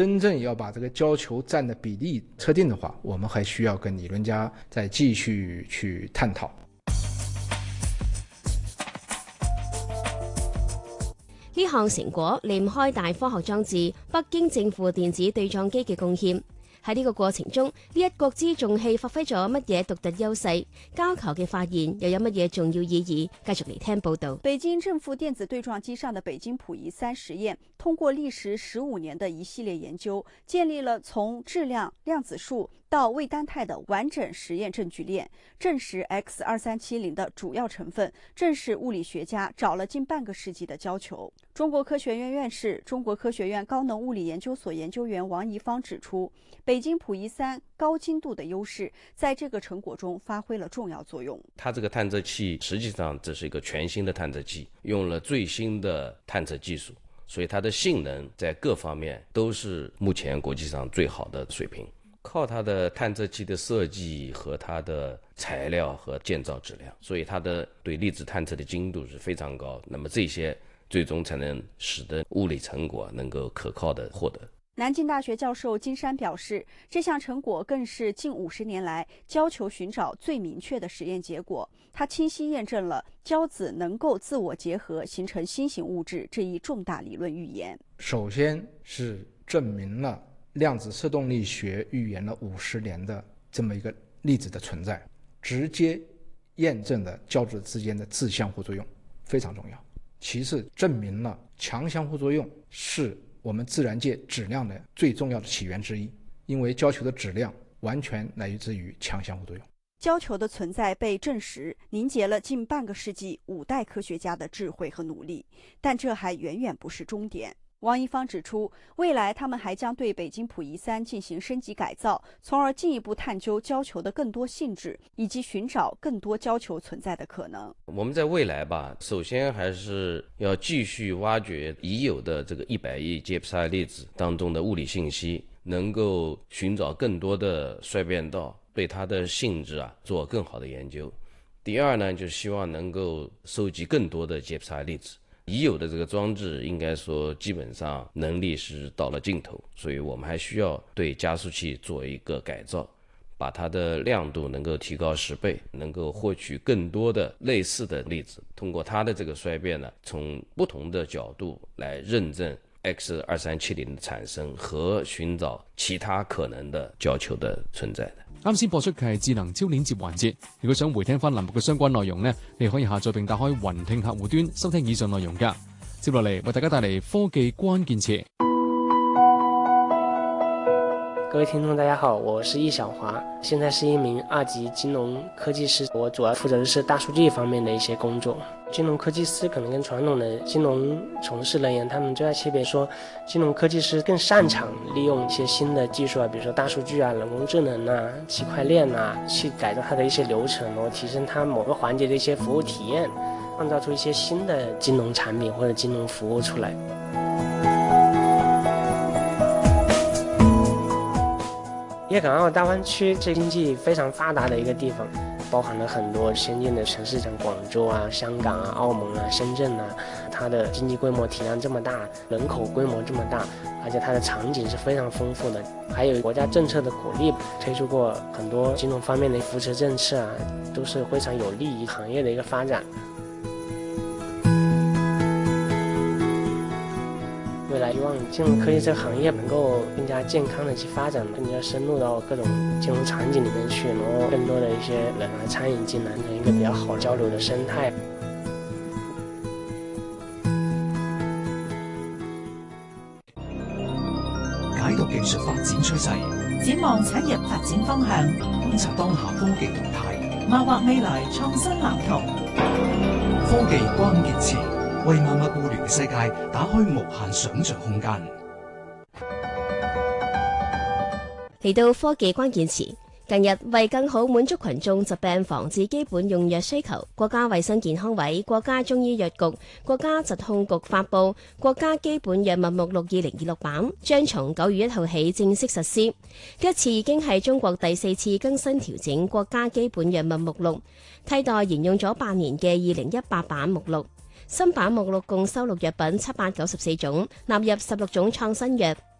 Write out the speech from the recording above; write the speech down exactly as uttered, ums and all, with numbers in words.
真正要把这个焦球占的比例测定的话，我们还需要跟理论家再继續去探討。 呢項成果離唔開大科學裝置北京正負電子對撞機嘅貢獻。喺呢個過程中，呢一國之重器發揮咗乜嘢獨特優勢？膠球嘅發現又有乜嘢重要意義？繼續嚟聽報導。 北京正負電子對撞機上的北京溥儀三實驗，通過歷時十五年的一系列研究，建立了從質量、量子數到微單態的完整實驗證據鏈，證實 X 二三七零的主要成分正是物理學家找了近半個世紀的焦球。中國科學院院士、中國科學院高能物理研究所研究員王贻芳指出，北京溥儀三高精度的優勢在這個成果中發揮了重要作用。 它這個探測器實際上這是一個全新的探測器，用了最新的探測技術，所以它的性能在各方面都是目前國際上最好的水平。靠它的探測器的設計和它的材料和建造質量，所以它的對粒子探測的精度是非常高。那麼這些最終才能使得物理成果能夠可靠的獲得。 南京大學教授金山表示，這項成果更是近五十年來焦球尋找最明確的實驗結果。它清晰驗證了焦子能夠自我結合形成新型物質這一重大理論預言。 首先是證明了量子色動力學預言了五十年的這麼一個粒子的存在，直接驗證了焦子之間的自相互作用，非常重要。其次，證明了強相互作用是我們自然界質量的最重要的起源之一，因為焦球的質量完全來自於強相互作用。 焦球的存在被證實，凝結了近半個世紀五代科學家的智慧和努力，但這還遠遠不是終點。王贻芳指出，未來他們還將對北京溥儀三進行升級改造，從而進一步探究焦球的更多性質，以及尋找更多焦球存在的可能。 我們在未來吧，首先還是要繼續挖掘已有的這個一百億杰普賽粒子當中的物理信息，能夠尋找更多的衰變道，對它的性質啊做更好的研究。第二呢，就希望能夠收集更多的杰普賽粒子。已有的這個裝置應該說基本上能力是到了盡頭，所以我們還需要對加速器做一個改造，把它的亮度能夠提高十倍，能夠獲取更多的類似的粒子，通過它的這個衰變呢，從不同的角度來認證 X 二三七零的產生和尋找其他可能的焦球的存在的。 啱先播出嘅係智能焦鏈接環節，如果想回聽翻欄目嘅相關內容呢，你可以下載並打開雲聽客戶端收聽以上內容㗎。接落嚟為大家帶嚟科技關鍵詞。 各位聽眾大家好，我是易小華，現在是一名二級金融科技師，我主要負責的是大數據方面的一些工作。金融科技師可能跟傳統的金融從事人員，他們最大區別說，金融科技師更擅長利用一些新的技術啊，比如說大數據啊、人工智能啊、區塊鏈啊，去改造它的一些流程，然後提升它某個環節的一些服務體驗，創造出一些新的金融產品或者金融服務出來。粵港澳大灣區是經濟非常發達的一個地方，包含了很多先進的城市，像廣州啊、香港啊、澳門啊、深圳啊，它的經濟規模體量這麼大，人口規模這麼大，而且它的場景是非常豐富的，還有國家政策的鼓勵，推出過很多金融方面的扶持政策啊，都是非常有利於行業的一個發展。未來希望金融科技這個行業能夠更加健康的去發展，更加深入到各種金融場景裡面去，然後更多的一些人來參與進來，成一個比較好交流的生態。 解讀技術發展趨勢，展望產業發展方向，觀察當下科技動態，謀劃未來創新藍圖。科技關鍵詞，為萬物互聯嘅世界打開無限想像空間。 嚟到科技關鍵詞，近日為更好滿足群眾疾病防治基本用藥需求，國家衛生健康委、國家中醫藥局、國家疾控局發布《國家基本藥物目錄二零二六版》，將從九月一號起正式實施。呢次已經係中國第四次更新調整國家基本藥物目錄，替代沿用咗八年嘅二零一八版目錄。新版目錄共收錄藥品七百九十四種，納入十六種創新藥。